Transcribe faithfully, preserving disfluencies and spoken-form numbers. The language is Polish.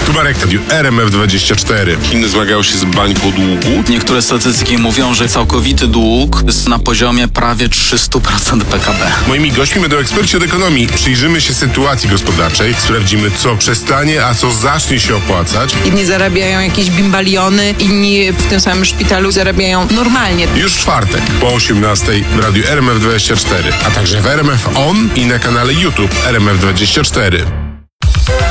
Tu Marek, R M F dwadzieścia cztery. Chiny zmagają się z bańką długu. Niektóre statystyki mówią, że całkowity dług jest na poziomie prawie trzysta procent P K B. Moimi gośćmi będą eksperci od ekonomii. Przyjrzymy się sytuacji gospodarczej, sprawdzimy, co przestanie, a co zacznie się opłacać. Jedni zarabiają jakieś bimbaliony, inni w tym samym szpitalu zarabiają normalnie. Już w czwartek po osiemnastej w radiu R M F dwadzieścia cztery, a także w R M F On i na kanale YouTube R M F dwadzieścia cztery.